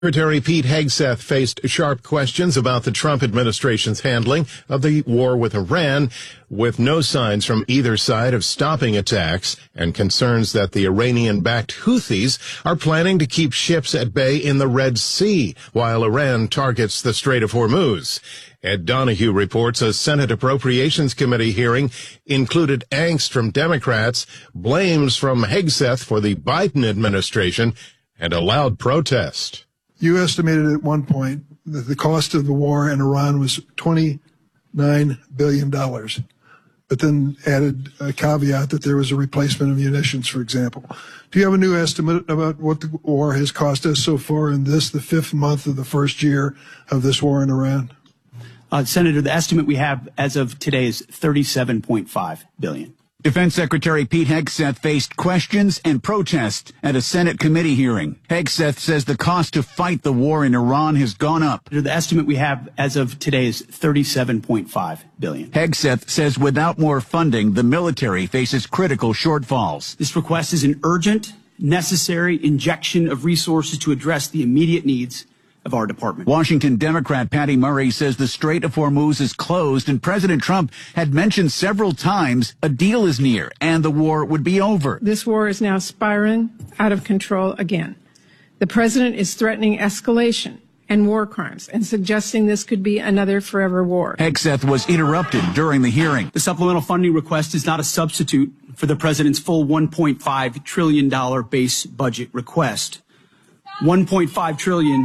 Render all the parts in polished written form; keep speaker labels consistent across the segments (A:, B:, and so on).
A: Secretary Pete Hegseth faced sharp questions about the Trump administration's handling of the war with Iran, with no signs from either side of stopping attacks and concerns that the Iranian-backed Houthis are planning to keep ships at bay in the Red Sea while Iran targets the Strait of Hormuz. Ed Donahue reports a Senate Appropriations Committee hearing included angst from Democrats, blames from Hegseth for the Biden administration, and a loud protest.
B: You estimated at one point that the cost of the war in Iran was $29 billion, but then added a caveat that there was a replacement of munitions, for example. Do you have a new estimate about what the war has cost us so far in the fifth month of the first year of this war in Iran?
C: Senator, the estimate we have as of today is $37.5 billion.
D: Defense Secretary Pete Hegseth faced questions and protests at a Senate committee hearing. Hegseth says the cost to fight the war in Iran has gone up.
C: The estimate we have as of today is $37.5 billion.
D: Hegseth says without more funding, the military faces critical shortfalls.
C: This request is an urgent, necessary injection of resources to address the immediate needs of our department.
D: Washington Democrat Patty Murray says the Strait of Hormuz is closed, and President Trump had mentioned several times a deal is near and the war would be over.
E: This war is now spiraling out of control again. The president is threatening escalation and war crimes and suggesting this could be another forever war.
D: Hegseth was interrupted during the hearing.
C: The supplemental funding request is not a substitute for the president's full $1.5 trillion base budget request. $1.5 trillion.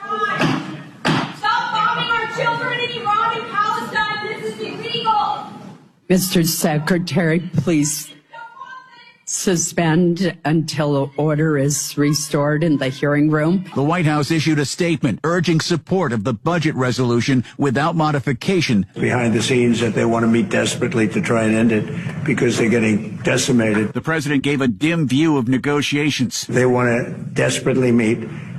F: Stop bombing our children in Iran and Palestine. This is illegal.
G: Mr. Secretary, please suspend until order is restored in the hearing room.
D: The White House issued a statement urging support of the budget resolution without modification.
H: Behind the scenes that they want to meet desperately to try and end it because they're getting decimated.
D: The president gave a dim view of negotiations.
H: They want to desperately meet,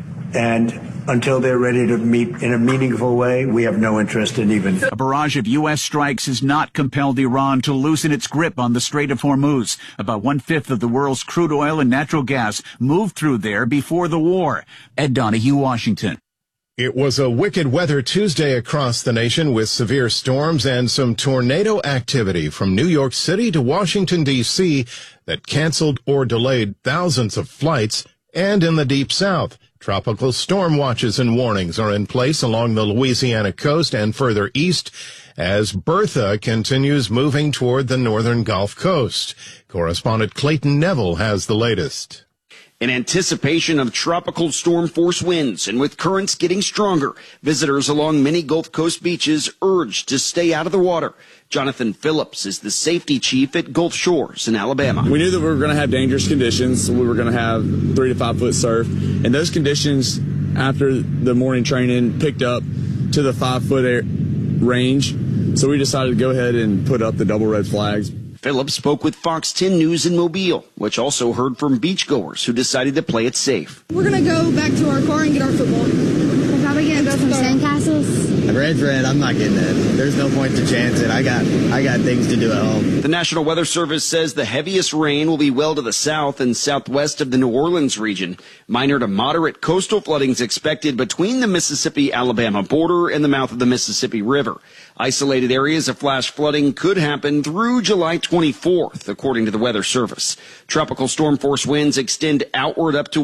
H: and until they're ready to meet in a meaningful way, we have no interest in even.
D: A barrage of U.S. strikes has not compelled Iran to loosen its grip on the Strait of Hormuz. About 1/5 of the world's crude oil and natural gas moved through there before the war. Ed Donahue, Washington.
A: It was a wicked weather Tuesday across the nation with severe storms and some tornado activity from New York City to Washington, D.C. that canceled or delayed thousands of flights. And in the Deep South, tropical storm watches and warnings are in place along the Louisiana coast and further east as Bertha continues moving toward the northern Gulf Coast. Correspondent Clayton Neville has the latest.
I: In anticipation of tropical storm force winds and with currents getting stronger, visitors along many Gulf Coast beaches urged to stay out of the water. Jonathan Phillips is the safety chief at Gulf Shores in Alabama.
J: We knew that we were going to have dangerous conditions. We were going to have 3 to 5 foot surf. And those conditions, after the morning training, picked up to the 5 foot range. So we decided to go ahead and put up the double red flags.
I: Phillips spoke with Fox 10 News in Mobile, which also heard from beachgoers who decided to play it safe.
K: We're going to go back to our car and get our football. We're probably going to go some sandcastles.
L: Red's red. I'm not getting it. There's no point to chance it. I got things to do at home.
I: The National Weather Service says the heaviest rain will be well to the south and southwest of the New Orleans region. Minor to moderate coastal flooding is expected between the Mississippi-Alabama border and the mouth of the Mississippi River. Isolated areas of flash flooding could happen through July 24th, according to the Weather Service. Tropical storm force winds extend outward up to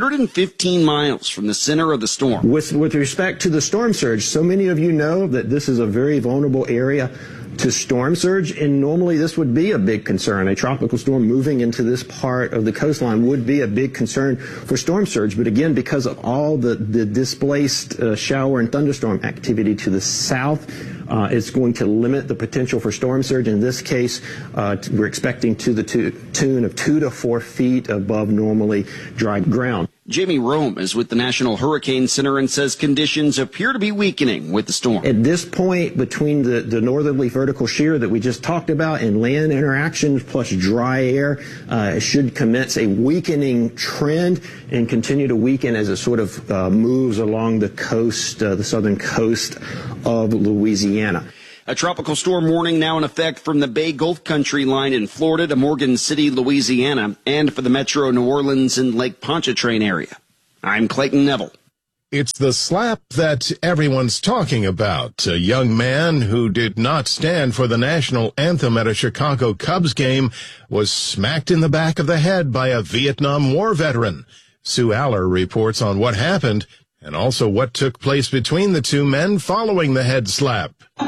I: 115 miles from the center of the storm.
M: With respect to the storm surge, so many of you know that this is a very vulnerable area to storm surge, and normally this would be a big concern. A tropical storm moving into this part of the coastline would be a big concern for storm surge. But again, because of all the displaced shower and thunderstorm activity to the south, it's going to limit the potential for storm surge. In this case, we're expecting to the tune of 2 to 4 feet above normally dry ground.
I: Jamie Rome is with the National Hurricane Center and says conditions appear to be weakening with the storm.
M: At this point, between the northerly vertical shear that we just talked about and land interactions plus dry air, should commence a weakening trend and continue to weaken as it sort of moves along the coast, the southern coast of Louisiana.
I: A tropical storm warning now in effect from the Bay Gulf Country line in Florida to Morgan City, Louisiana, and for the metro New Orleans and Lake Pontchartrain area. I'm Clayton Neville.
A: It's the slap that everyone's talking about. A young man who did not stand for the national anthem at a Chicago Cubs game was smacked in the back of the head by a Vietnam War veteran. Sue Aller reports on what happened and also what took place between the two men following the head slap.
N: A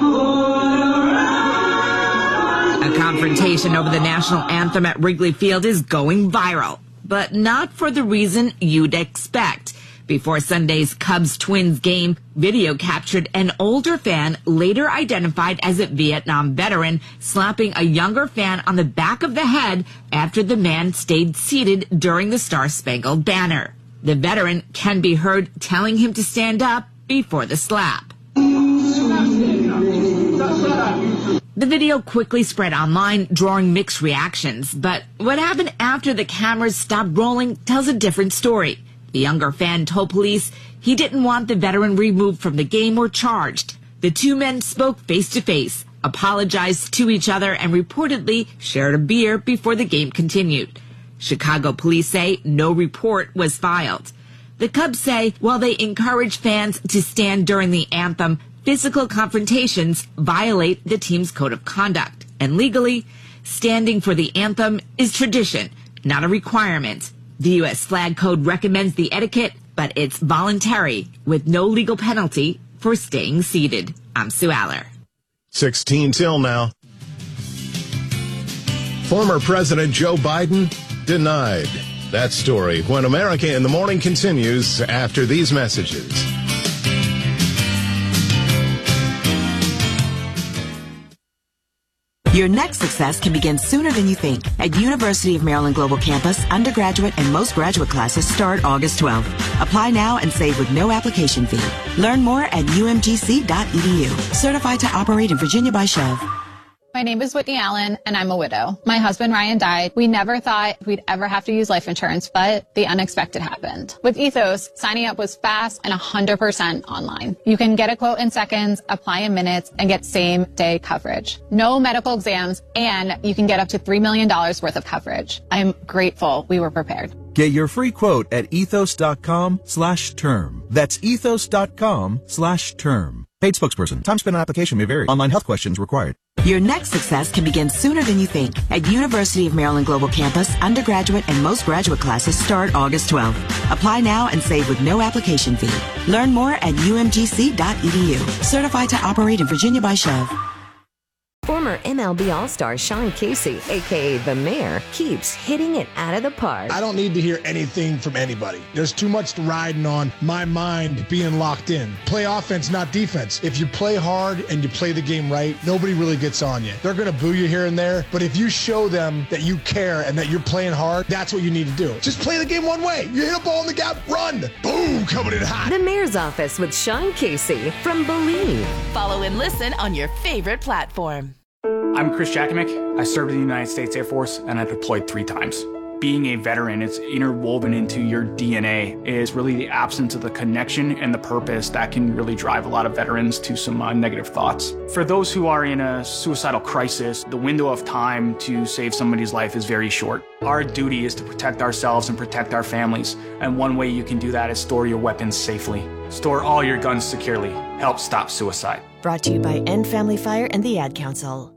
N: confrontation over the national anthem at Wrigley Field is going viral, but not for the reason you'd expect. Before Sunday's Cubs-Twins game, video captured an older fan, later identified as a Vietnam veteran, slapping a younger fan on the back of the head after the man stayed seated during the Star-Spangled Banner. The veteran can be heard telling him to stand up before the slap. The video quickly spread online, drawing mixed reactions, but what happened after the cameras stopped rolling tells a different story. The younger fan told police he didn't want the veteran removed from the game or charged. The two men spoke face-to-face, apologized to each other, and reportedly shared a beer before the game continued. Chicago police say no report was filed. The Cubs say while they encourage fans to stand during the anthem, physical confrontations violate the team's code of conduct. And legally, standing for the anthem is tradition, not a requirement. The U.S. Flag Code recommends the etiquette, but it's voluntary, with no legal penalty for staying seated. I'm Sue Aller.
A: 16 till now. Former President Joe Biden denied. That story when America in the Morning continues after these messages.
O: Your next success can begin sooner than you think. At University of Maryland Global Campus, undergraduate and most graduate classes start August 12th. Apply now and save with no application fee. Learn more at umgc.edu. Certified to operate in Virginia by Chev.
P: My name is Whitney Allen, and I'm a widow. My husband, Ryan, died. We never thought we'd ever have to use life insurance, but the unexpected happened. With Ethos, signing up was fast and 100% online. You can get a quote in seconds, apply in minutes, and get same-day coverage. No medical exams, and you can get up to $3 million worth of coverage. I'm grateful we were prepared.
Q: Get your free quote at ethos.com/term. That's ethos.com/term. Paid spokesperson. Time spent on application may vary. Online health questions required.
O: Your next success can begin sooner than you think. At University of Maryland Global Campus, undergraduate and most graduate classes start August 12th. Apply now and save with no application fee. Learn more at umgc.edu. Certified to operate in Virginia by Chev.
R: Former MLB All-Star Sean Casey, a.k.a. The Mayor, keeps hitting it out of the park.
S: I don't need to hear anything from anybody. There's too much riding on my mind being locked in. Play offense, not defense. If you play hard and you play the game right, nobody really gets on you. They're going to boo you here and there, but if you show them that you care and that you're playing hard, that's what you need to do. Just play the game one way. You hit a ball in the gap, run. Boom, coming in hot.
R: The Mayor's Office with Sean Casey from Believe.
T: Follow and listen on your favorite platform.
C: I'm Chris Jakovic. I served in the United States Air Force and I deployed 3 times. Being a veteran, it's interwoven into your DNA, is really the absence of the connection and the purpose that can really drive a lot of veterans to some negative thoughts. For those who are in a suicidal crisis, the window of time to save somebody's life is very short. Our duty is to protect ourselves and protect our families, and one way you can do that is store your weapons safely. Store all your guns securely. Help stop suicide.
R: Brought to you by End Family Fire and the Ad Council.